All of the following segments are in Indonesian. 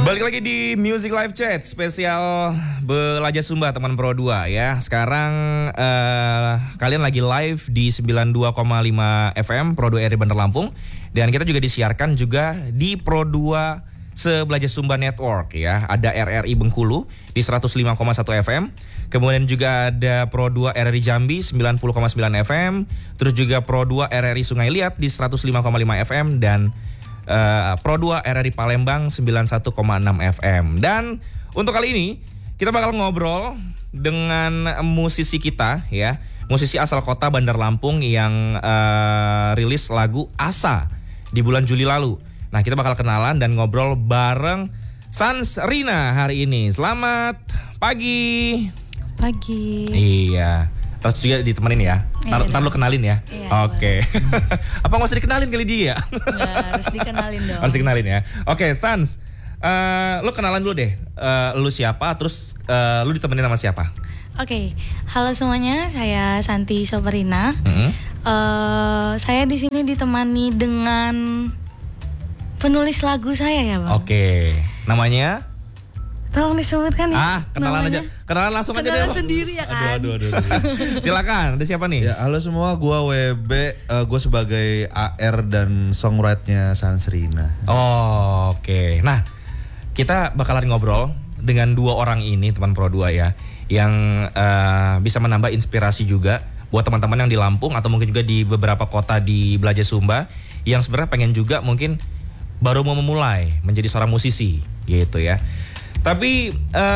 Balik lagi di Music Live Chat spesial Belajar Sumba teman Pro 2 ya. Sekarang kalian lagi live di 92,5 FM Pro 2 RRI Bandar Lampung. Dan kita juga disiarkan juga di Pro 2 Sebelajar Sumba Network ya. Ada RRI Bengkulu di 105,1 FM. Kemudian juga ada Pro 2 RRI Jambi 90,9 FM. Terus juga Pro 2 RRI Sungai Liat di 105,5 FM. Dan Pro 2 RRI Palembang 91,6 FM. Dan untuk kali ini kita bakal ngobrol dengan musisi kita ya, musisi asal kota Bandar Lampung yang rilis lagu Asa di bulan Juli lalu. Nah, kita bakal kenalan dan ngobrol bareng Sans Rina hari ini. Selamat pagi. Pagi. Iya. Terus juga ditemenin ya. Ntar lu kenalin ya. Iya, Oke. Apa nggak usah dikenalin kali dia? Nggak, harus dikenalin dong. Harus dikenalin ya. Oke, Sans. Lu kenalan dulu deh. Lu siapa? Terus lu ditemenin sama siapa? Oke, halo semuanya. Saya Santi Soperina. Saya di sini ditemani dengan penulis lagu saya ya, Bang. Oke. Namanya? Tolong disebutkan ya. Kenalan namanya. aja. Kenalan langsung aja deh. Kenalan sendiri ya kan. Aduh. Silakan. Ada siapa nih? Ya, halo semua, gua WB, gua sebagai AR dan songwriter-nya Sans Rina. Oh, oke. Nah, kita bakalan ngobrol dengan dua orang ini, teman Pro 2 ya, yang bisa menambah inspirasi juga buat teman-teman yang di Lampung atau mungkin juga di beberapa kota di Belajar Sumba yang sebenarnya pengen juga mungkin baru mau memulai menjadi seorang musisi gitu ya. Tapi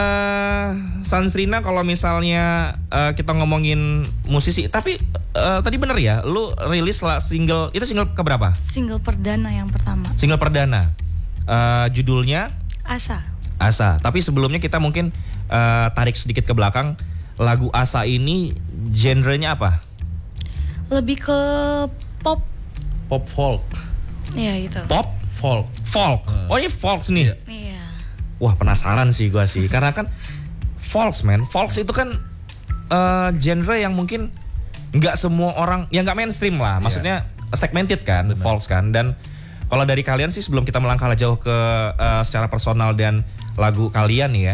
Sans Rina kalau misalnya kita ngomongin musisi, tapi tadi bener ya, lu rilis lah single, itu single keberapa? Single perdana yang pertama. Single perdana, judulnya Asa. Tapi sebelumnya kita mungkin tarik sedikit ke belakang, lagu Asa ini genrenya apa? Lebih ke pop. Pop folk. Iya gitu. Pop? Folk. Oh ini folks nih? Iya. Wah penasaran sih gue sih, karena kan folks itu kan genre yang mungkin nggak semua orang, yang nggak mainstream lah, maksudnya segmented kan. Bener. Folks kan. Dan kalau dari kalian sih, sebelum kita melangkah jauh ke secara personal dan lagu kalian nih ya,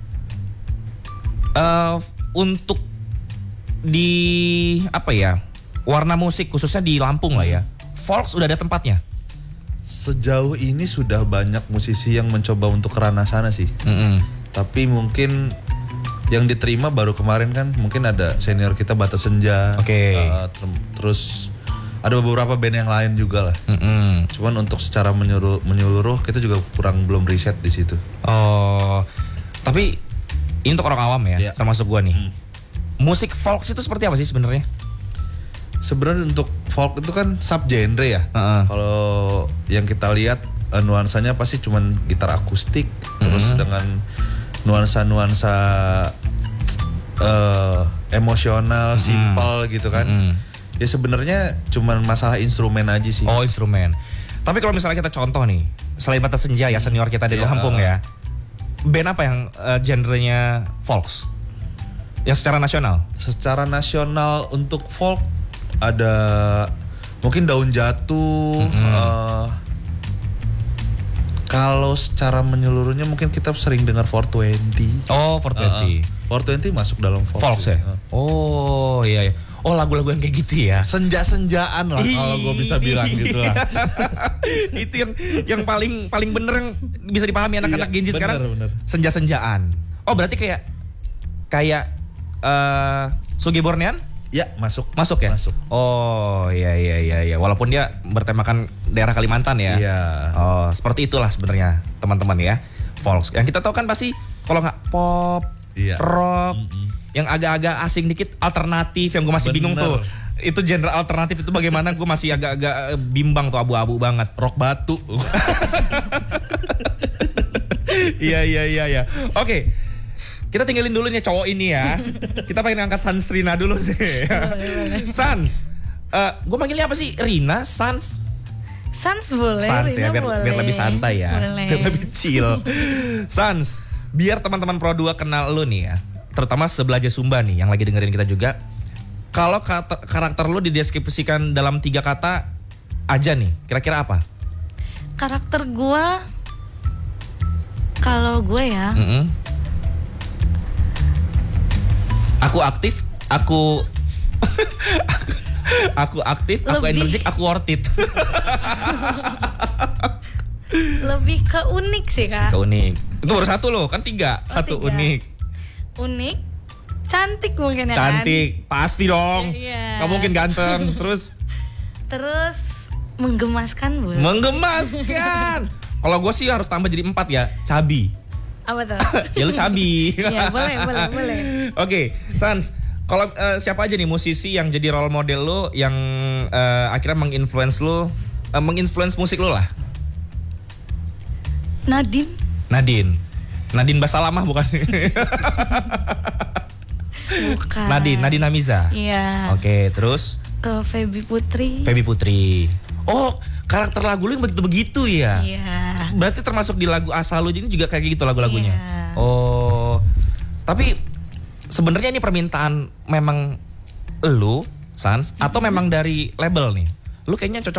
untuk di apa ya, warna musik khususnya di Lampung lah ya, folks udah ada tempatnya. Sejauh ini sudah banyak musisi yang mencoba untuk ke ranah sana sih. Tapi mungkin yang diterima baru kemarin kan, mungkin ada senior kita Batas Senja. Oke. Terus ada beberapa band yang lain juga lah. Cuman untuk secara menyeluruh kita juga belum riset di situ. Oh, tapi ini untuk orang awam ya, termasuk gua nih. Musik folks itu seperti apa sih sebenarnya? Sebenarnya untuk folk itu kan subgenre ya. Kalau yang kita lihat nuansanya pasti cuman gitar akustik, terus dengan nuansa-nuansa emosional, simpel gitu kan. Ya sebenarnya cuman masalah instrumen aja sih. Oh, instrumen. Tapi kalau misalnya kita contoh nih, selain Batas Senja ya, senior kita di Lampung ya, band apa yang genrenya folks? Yang secara nasional? Secara nasional untuk folk ada mungkin Daun Jatuh. Kalau secara menyeluruhnya mungkin kita sering dengar 420. Oh, 420. 420 masuk dalam folks ya? Oh iya. Oh, lagu-lagu yang kayak gitu ya. Senja-senjaan lah kalau gue bisa bilang gitu lah. Itu yang paling bener yang bisa dipahami anak-anak Gen Z sekarang. Bener. Senja-senjaan. Oh, berarti kayak Sugebornean? Ya, masuk ya? Masuk. Oh, iya. Walaupun dia bertemakan daerah Kalimantan ya. Iya. Oh, seperti itulah sebenarnya teman-teman ya. Folks. Yang kita tahu kan pasti kalau nggak pop, rock, yang agak-agak asing dikit, alternatif, yang gue masih bingung tuh. Itu genre alternatif itu bagaimana, gue masih agak-agak bimbang tuh, abu-abu banget. Rock batu. Iya. Oke. Kita tinggalin dulu nih cowok ini ya. Kita pengen ngangkat Sans Rina dulu nih. Sans, gue manggilnya apa sih? Rina, Sans? Sans boleh. Sans ya, Rina biar lebih santai ya. Boleh. Biar lebih chill. Sans, biar teman-teman Pro 2 kenal lu nih ya, terutama Sebelajar Sumba nih yang lagi dengerin kita juga. Kalau karakter lu dideskripsikan dalam 3 kata aja nih, kira-kira apa? Karakter gue Kalau gue ya, aku aktif, aku aktif, aku energik, aku worth it. lebih ke unik sih Kak. Ke unik. Itu baru satu loh, kan 3. Satu 3. unik. Unik, cantik mungkin ya Cantik, pasti dong. Iya. Gak mungkin ganteng. Terus menggemaskan boleh. menggemaskan. Kalau gue sih harus tambah jadi 4 ya, cabi. Apa tuh? Ya lu cabi. Iya, boleh. Oke, Sans. Kalau siapa aja nih musisi yang jadi role model lo yang akhirnya menginfluence lo, menginfluence musik lo lah? Nadine Basalamah bukan? Bukan. Nadine Hamiza. Iya. Oke, terus Ke Feby Putri. Oh, karakter lagu lu yang begitu-begitu ya? Iya. Berarti termasuk di lagu asal lu ini juga kayak gitu lagu-lagunya? Iya. Oh, tapi sebenarnya ini permintaan memang lu, Sans, atau memang dari label nih? Lu kayaknya cocok